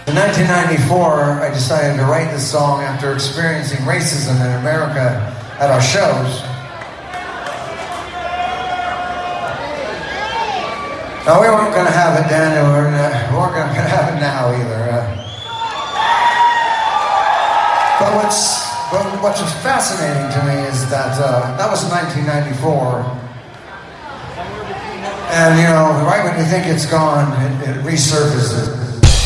In 1994, I decided to write this song after experiencing racism in America at our shows. Now, we weren't going to have it then, and we weren't going to have it now either. But what's fascinating to me is that that was 1994. And, you know, right when you think it's gone, it resurfaces.